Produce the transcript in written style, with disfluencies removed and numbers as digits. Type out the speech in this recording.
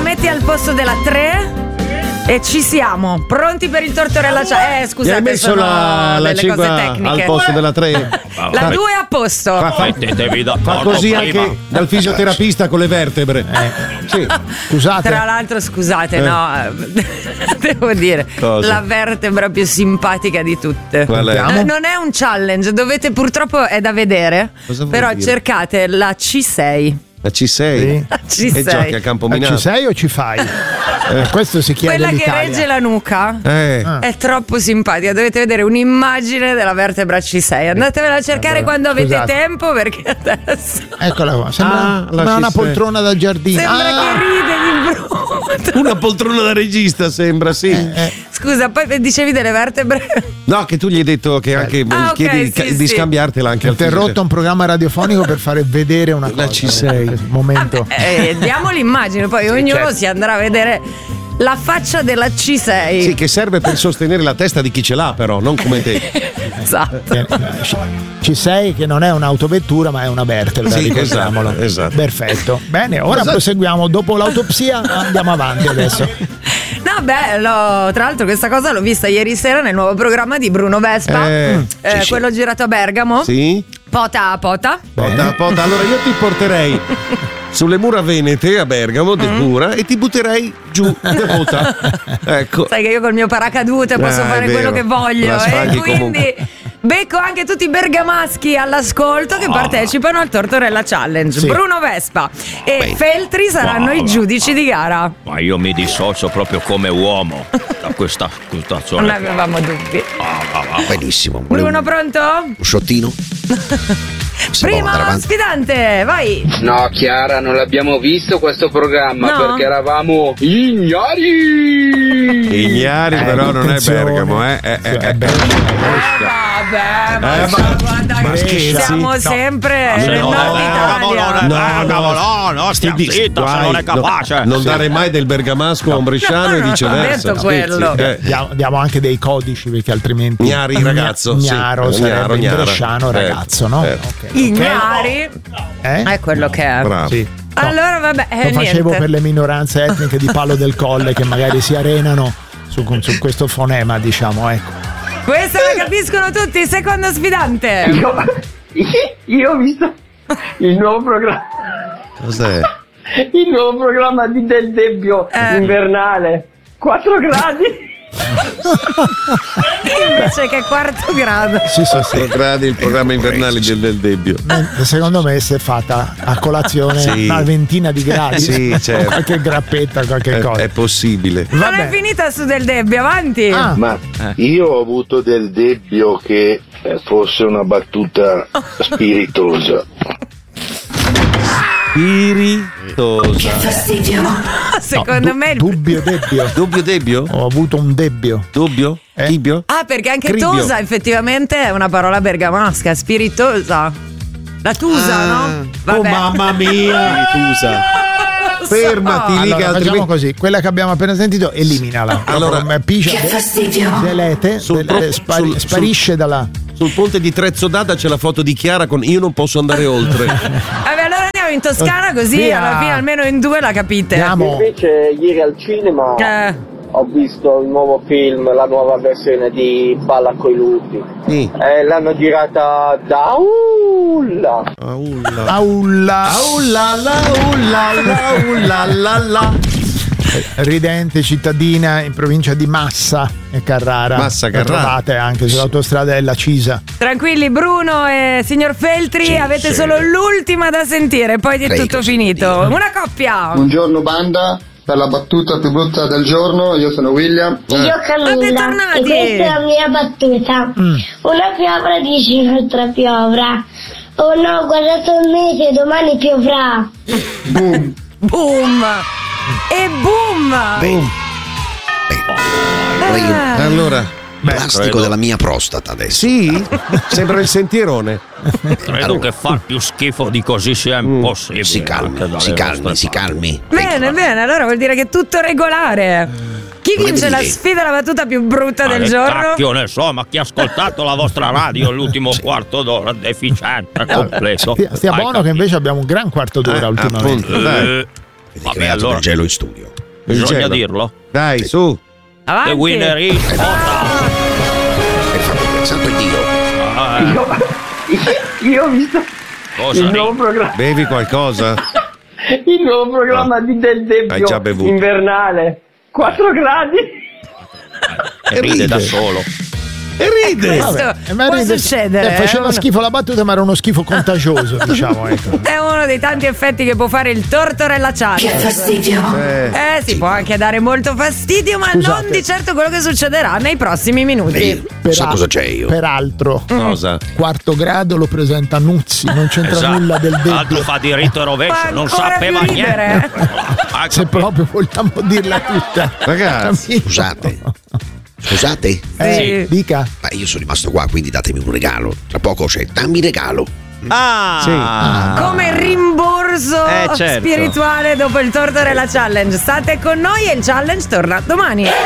metti al posto della 3 e ci siamo. Pronti per il Tortorella Challenge? Scusate, mi hai messo sono la delle 5 cose tecniche. al posto della 3. La 2 è a posto. Fa così anche dal fisioterapista con le vertebre. Sì. Scusate. Tra l'altro, scusate, no, devo dire, Cosa? la vertebra più simpatica di tutte. Qual è? Non è un challenge, dovete, purtroppo è da vedere. Cosa vuol Però dire? cercate la C6. La C6? Sì. La C6. E giochi a Campominato. Ci sei o ci fai? Questo si chiede Quella che l'Italia. regge la nuca è troppo simpatica. Dovete vedere un'immagine della vertebra C6. Andatevela a cercare quando avete scusate. tempo, perché adesso Eccola qua. Sembra la una C6. poltrona da giardino. sembra che ride di brutto. Una poltrona da regista sembra, sì. Scusa, poi dicevi delle vertebre? No, che tu gli hai detto che anche ok, chiedi sì, di sì. scambiartela anche al Interrotto un programma radiofonico per fare vedere una cosa. La C6. Momento. Diamo l'immagine, poi ognuno certo. si andrà a vedere la faccia della C6. Sì, che serve per sostenere la testa di chi ce l'ha, però, non come te. Esatto. C6 che non è un'autovettura ma è una vertebra, Sì, ricordiamolo. esatto. Perfetto. Bene, ora proseguiamo. Dopo l'autopsia andiamo avanti adesso. No, bello. Tra l'altro questa cosa l'ho vista ieri sera nel nuovo programma di Bruno Vespa, sì. quello girato a Bergamo. Sì? Pota a pota. Pota. Allora io ti porterei sulle mura venete a Bergamo, del mura, e ti butterei giù da Pota. Ecco. Sai che io col mio paracadute posso È fare vero. quello che voglio. La E sfaghi quindi comunque. becco anche tutti i bergamaschi all'ascolto che partecipano al Tortorella Challenge. Sì. Bruno Vespa e Feltri saranno i giudici di gara. Ma io mi dissocio proprio come uomo da questa Non situazione. avevamo dubbi. Benissimo. Bruno, pronto? Un sciottino? Si può andare Primo avanti? sfidante, vai. No, Chiara, non l'abbiamo visto questo programma No. perché eravamo ignari. Ignari, però non è attenzione. Bergamo, È Vabbè, ma guarda che Brescia. siamo Sì, sempre Se nel non nord è Italia. no, stia zitta se non è capace. Non dare mai del bergamasco a un bresciano e No, viceversa. ho detto quello. Diamo anche dei codici perché altrimenti Gnari, ragazzo, sì. Gnaro sarebbe il Gnara. bresciano ragazzo, no? Certo. Ok. Ignari è quello che è. Bravo. Sì. No, Allora vabbè, lo facevo niente. per le minoranze etniche di Palo del Colle che magari si arenano su questo fonema, diciamo, ecco. Questa la capiscono tutti. Secondo sfidante. Io ho visto il nuovo programma. Cos'è? Il nuovo programma di Del Debbio invernale. 4 gradi. Invece che quarto grado. Sì, sì, sì. 4 gradi il programma invernale del Debbio. Secondo me si è fatta a colazione Sì. una ventina di gradi, Sì, certo. con qualche grappetta, qualche cosa. È possibile. Non Vabbè. è finita su Del Debbio, avanti. Ah, Ma io ho avuto del dubbio che fosse una battuta spiritosa. Spiritosa. Secondo me il... dubbio debbio. Dubbio Debbio? Ho avuto un debbio. Dubbio? Tibio? Ah, perché anche Cribbio. tosa effettivamente è una parola bergamasca, spiritosa. La tusa, no? Oh mamma mia! Tusa. Fermati lì Allora, che facciamo altrimenti così, quella che abbiamo appena sentito eliminala. Allora, che fastidio. Delete, sparisce dalla. sul ponte di Trezzodata c'è la foto di Chiara con io non posso andare oltre. Vabbè, allora andiamo in Toscana così Via. alla fine almeno in due la capite. Andiamo. Invece ieri al cinema ho visto il nuovo film, la nuova versione di Balla coi lupi. Sì. L'hanno girata da Ulla. Aulla. Ridente cittadina in provincia di Massa e Carrara. Massa, La Carrara. trovate anche sull'autostrada della Cisa. Tranquilli Bruno e signor Feltri, avete solo l'ultima da sentire, poi è tutto finito. Una coppia. Buongiorno banda, per la battuta più brutta del giorno, io sono William. Io Camilla, Bentornati. e questa è la mia battuta. Una piovra dice un'altra piovra. Oh no, ho guardato il mese, domani piovrà. Boom. Boom. E boom. Allora, Plastico della mia prostata adesso. sì? Sembra il sentierone. Credo che far più schifo di così sia impossibile. Si calmi, anche si dalle calmi, vostre si calmi. Bene, bene, allora vuol dire che è tutto regolare. Chi vince la sfida, la battuta più brutta del che giorno? cacchio ne so, ma chi ha ascoltato la vostra radio l'ultimo quarto d'ora deficiente completo. Stia buono che invece abbiamo un gran quarto d'ora ultimamente. Appunto, dai. Vabbè, Creato allora del gelo in studio. Bisogna dirlo. Dai, su. Avanti. The winner is Santo Dio. Io ho visto Cosa il nuovo programma. Bevi qualcosa? Il nuovo programma del Hai già Debbio bevuto. invernale. 4 gradi. E ride da solo. E ride. Questo ma può ride- succedere. faceva è schifo la battuta, ma era uno schifo contagioso, diciamo. Ecco. è uno dei tanti effetti che può fare il Tortorella Challenge. Che fastidio. Si può anche dare molto fastidio, ma Scusate. non di certo quello che succederà nei prossimi minuti. Sa cosa c'è io? Peraltro, Cosa? quarto grado lo presenta Nuzzi, non c'entra nulla del L'altro Debbio. fa diritto e rovescio, Fa non ancora sapeva più ridere. niente. Se proprio vogliamo dirla tutta. Ragazzi. Scusate, Sì. Dica. ma io sono rimasto qua, quindi datemi un regalo. Tra poco c'è dammi regalo. Come rimborso certo. spirituale dopo il Tortorella Challenge. State con noi e il challenge torna domani.